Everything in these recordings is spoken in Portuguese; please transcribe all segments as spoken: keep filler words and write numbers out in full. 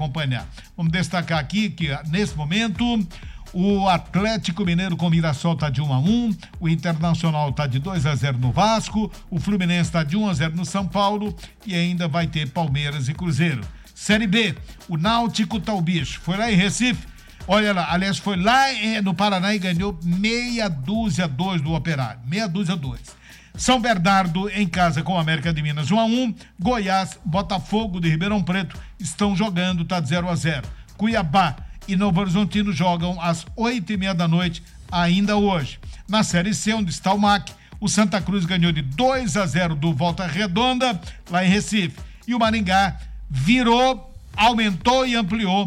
acompanhar. Vamos destacar aqui que, nesse momento, o Atlético Mineiro com o Mirassol está de um a um, o Internacional está de dois a zero no Vasco, o Fluminense está de um a zero no São Paulo e ainda vai ter Palmeiras e Cruzeiro. Série B, o Náutico tá o bicho, foi lá em Recife, olha lá, aliás, foi lá no Paraná e ganhou meia dúzia a dois do Operário, meia dúzia a dois. São Bernardo em casa com o América de Minas um a um, Goiás, Botafogo de Ribeirão Preto estão jogando, tá de zero a zero. Cuiabá e Novo Horizontino jogam às oito e meia da noite ainda hoje. Na Série C, onde está o M A C, o Santa Cruz ganhou de dois a zero do Volta Redonda, lá em Recife. E o Maringá virou, aumentou e ampliou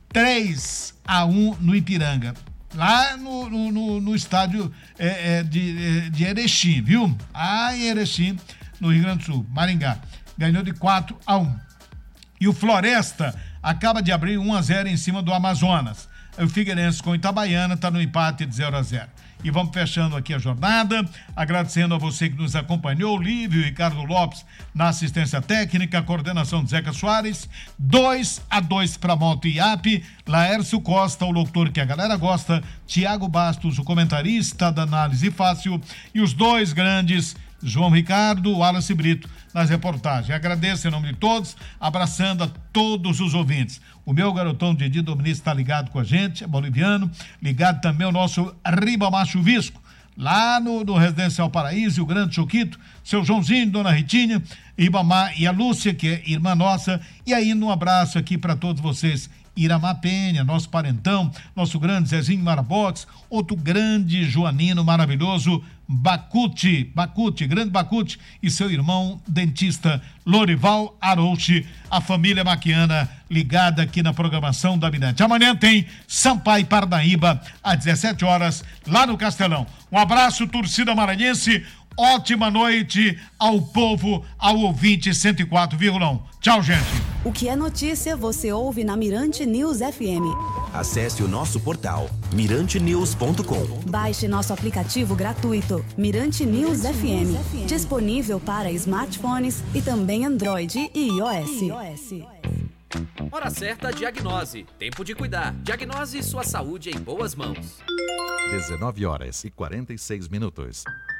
três a um no Ipiranga. Lá no, no, no, no estádio é, é, de, de Erechim, viu? Ah, em Erechim, no Rio Grande do Sul. Maringá ganhou de quatro a um. E o Floresta acaba de abrir um a zero em cima do Amazonas. O Figueirense com Itabaiana está no empate de zero a zero. E vamos fechando aqui a jornada, agradecendo a você que nos acompanhou, Lívio e Ricardo Lopes na assistência técnica, coordenação de Zeca Soares, dois a dois para Moto I A P, Laércio Costa, o locutor que a galera gosta, Tiago Bastos, o comentarista da Análise Fácil, e os dois grandes, João Ricardo, Wallace Brito, nas reportagens. Agradeço em nome de todos, abraçando a todos os ouvintes. O meu garotão Didi Dominici está ligado com a gente, é boliviano, ligado também ao nosso Ribamar Chuvisco, lá no, no Residencial Paraíso, e o grande Choquito, seu Joãozinho, dona Ritinha, Ribamar e a Lúcia, que é irmã nossa, e ainda um abraço aqui para todos vocês. Iramar Penha, nosso parentão, nosso grande Zezinho Marabotes, outro grande joanino maravilhoso, Bacute, Bacute, grande Bacute, e seu irmão dentista Lorival Arouche, a família maquiana ligada aqui na programação da Mirante. Amanhã tem Sampaio Parnaíba, às dezessete horas, lá no Castelão. Um abraço, torcida maranhense, ótima noite ao povo, ao ouvinte cento e quatro vírgula um. Tchau, gente. O que é notícia, você ouve na Mirante News F M. Acesse o nosso portal mirante news ponto com. Baixe nosso aplicativo gratuito, Mirante News F M. Disponível para smartphones e também Android e iOS. Hora certa, diagnose. Tempo de cuidar. Diagnose sua saúde em boas mãos. dezenove horas e quarenta e seis minutos.